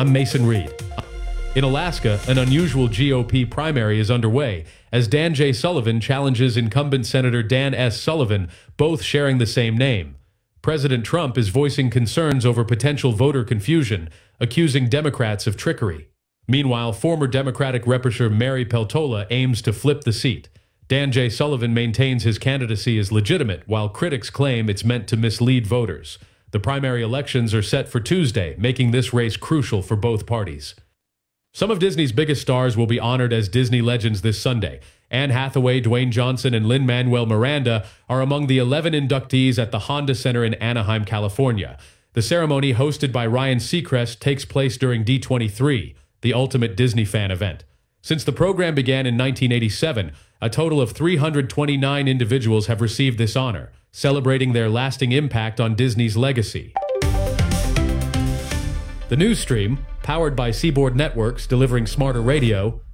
I'm Mason Reed. In Alaska, an unusual GOP primary is underway as Dan J. Sullivan challenges incumbent Senator Dan S. Sullivan, both sharing the same name. President Trump is voicing concerns over potential voter confusion, accusing Democrats of trickery. Meanwhile, former Democratic Representative Mary Peltola aims to flip the seat. Dan J. Sullivan maintains his candidacy is legitimate, while critics claim it's meant to mislead voters. The primary elections are set for Tuesday, making this race crucial for both parties. Some of Disney's biggest stars will be honored as Disney legends this Sunday. Anne Hathaway, Dwayne Johnson, and Lin-Manuel Miranda are among the 11 inductees at the Honda Center in Anaheim, California. The ceremony, hosted by Ryan Seacrest, takes place during D23, the ultimate Disney fan event. Since the program began in 1987, a total of 329 individuals have received this honor, celebrating their lasting impact on Disney's legacy. The news stream, powered by Seaboard Networks delivering smarter radio,